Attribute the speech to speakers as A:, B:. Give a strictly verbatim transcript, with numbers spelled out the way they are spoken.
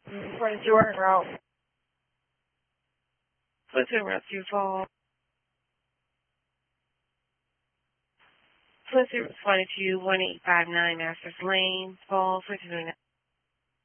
A: twenty-two route. twenty-two route two fall. twenty-two twenty-two one eight five nine Masters Lane, fall twenty-two.